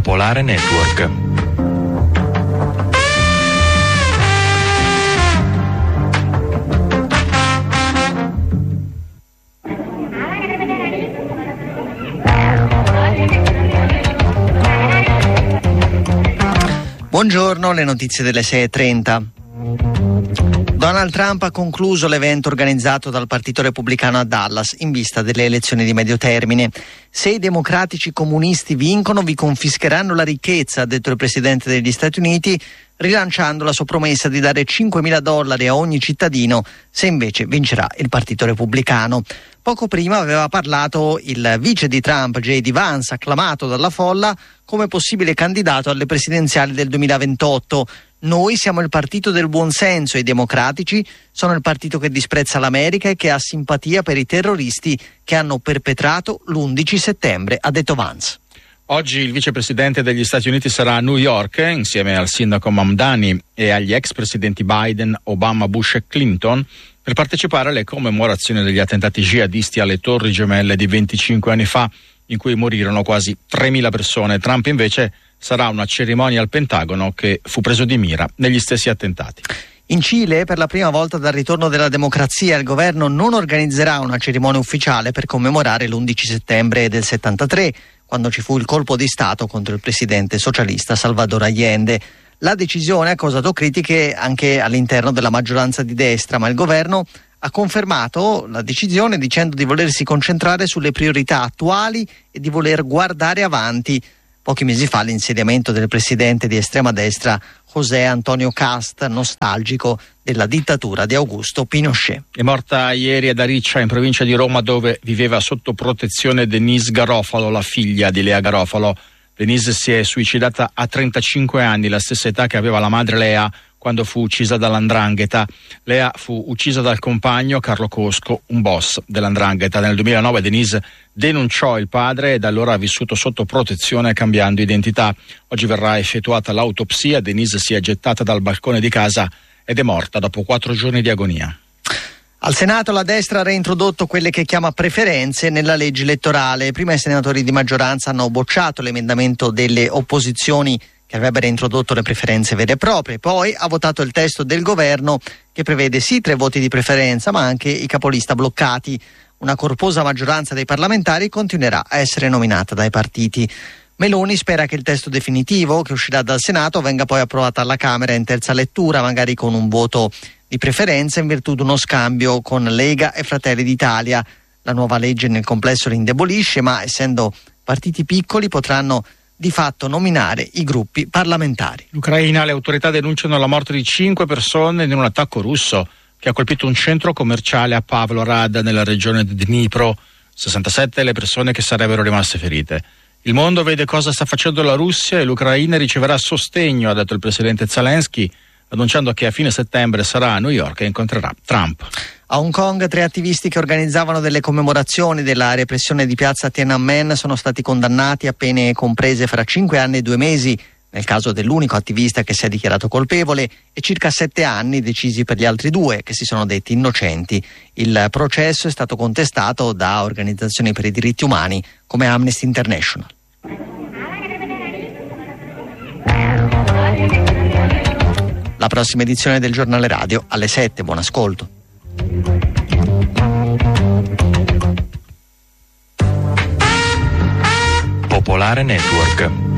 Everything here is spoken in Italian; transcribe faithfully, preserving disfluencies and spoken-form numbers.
Popolare Network. Buongiorno, le notizie delle sei e trenta. Donald Trump ha concluso l'evento organizzato dal Partito Repubblicano a Dallas in vista delle elezioni di medio termine. Se i democratici comunisti vincono, vi confischeranno la ricchezza, ha detto il Presidente degli Stati Uniti, rilanciando la sua promessa di dare cinquemila dollari a ogni cittadino se invece vincerà il Partito Repubblicano. Poco prima aveva parlato il vice di Trump, J D Vance, acclamato dalla folla come possibile candidato alle presidenziali del duemilaventotto. Noi siamo il partito del buonsenso e i democratici sono il partito che disprezza l'America e che ha simpatia per i terroristi che hanno perpetrato l'undici settembre, ha detto Vance. Oggi il vicepresidente degli Stati Uniti sarà a New York insieme al sindaco Mamdani e agli ex presidenti Biden, Obama, Bush e Clinton per partecipare alle commemorazioni degli attentati jihadisti alle Torri Gemelle di venticinque anni fa, in cui morirono quasi tremila persone. Trump invece sarà una cerimonia al Pentagono che fu preso di mira negli stessi attentati. In Cile, per la prima volta dal ritorno della democrazia, il governo non organizzerà una cerimonia ufficiale per commemorare l'undici settembre del settantatré, quando ci fu il colpo di Stato contro il presidente socialista Salvador Allende. La decisione ha causato critiche anche all'interno della maggioranza di destra, ma il governo ha confermato la decisione dicendo di volersi concentrare sulle priorità attuali e di voler guardare avanti. Pochi mesi fa l'insediamento del presidente di estrema destra José Antonio Cast, nostalgico della dittatura di Augusto Pinochet. È morta ieri ad Ariccia, in provincia di Roma, dove viveva sotto protezione Denise Garofalo, la figlia di Lea Garofalo. Denise si è suicidata a trentacinque anni, la stessa età che aveva la madre Lea quando fu uccisa dall'Andrangheta. Lea fu uccisa dal compagno Carlo Cosco, un boss dell'Andrangheta. Nel duemilanove Denise denunciò il padre e da allora ha vissuto sotto protezione cambiando identità. Oggi verrà effettuata l'autopsia. Denise si è gettata dal balcone di casa ed è morta dopo quattro giorni di agonia. Al Senato la destra ha reintrodotto quelle che chiama preferenze nella legge elettorale. Prima i senatori di maggioranza hanno bocciato l'emendamento delle opposizioni che avrebbe reintrodotto le preferenze vere e proprie. Poi ha votato il testo del governo che prevede sì tre voti di preferenza, ma anche i capolista bloccati. Una corposa maggioranza dei parlamentari continuerà a essere nominata dai partiti. Meloni spera che il testo definitivo che uscirà dal Senato venga poi approvato alla Camera in terza lettura, magari con un voto di preferenza in virtù di uno scambio con Lega e Fratelli d'Italia. La nuova legge nel complesso li indebolisce, ma essendo partiti piccoli potranno di fatto nominare i gruppi parlamentari. L'Ucraina, le autorità denunciano la morte di cinque persone in un attacco russo che ha colpito un centro commerciale a Pavlorad nella regione di Dnipro. sessantasette le persone che sarebbero rimaste ferite. Il mondo vede cosa sta facendo la Russia e l'Ucraina riceverà sostegno, ha detto il presidente Zelensky, annunciando che a fine settembre sarà a New York e incontrerà Trump. A Hong Kong tre attivisti che organizzavano delle commemorazioni della repressione di piazza Tiananmen sono stati condannati a pene comprese fra cinque anni e due mesi, nel caso dell'unico attivista che si è dichiarato colpevole, e circa sette anni decisi per gli altri due che si sono detti innocenti. Il processo è stato contestato da organizzazioni per i diritti umani come Amnesty International. La prossima edizione del giornale radio alle sette. Buon ascolto. Popolare Network.